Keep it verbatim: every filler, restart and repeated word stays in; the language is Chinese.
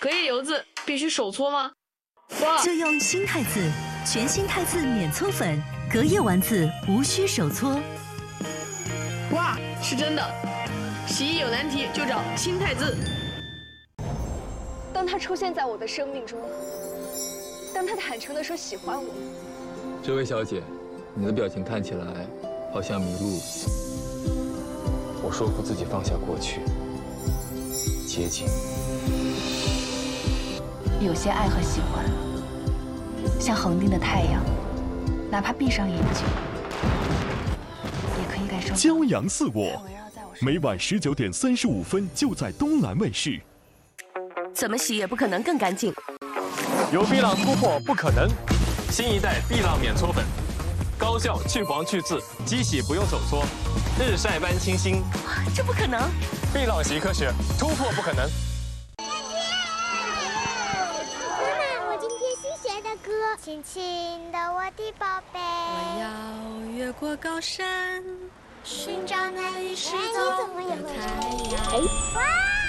隔夜油渍必须手搓吗？哇！ 就用新汰渍，全新汰渍免搓粉，隔夜丸子无需手搓。 哇，是真的！洗衣有难题就找新汰渍。 当他出现在我的生命中，当他坦诚地说喜欢我， 这位小姐，你的表情看起来好像迷路。我说服自己放下过去，接近。 有些爱和喜欢，像恒定的太阳，哪怕闭上眼睛，也可以感受。 骄阳似我，每晚十九点三十五分就在东南卫视。 怎么洗也不可能更干净。 有碧朗突破不可能，新一代碧朗免搓粉，高效去黄去渍，机洗不用手搓，日晒般清新。 这不可能！ 碧朗洗科学，突破不可能。 亲亲的我的宝贝， 我要越过高山，寻找那已失踪的太阳。 哇！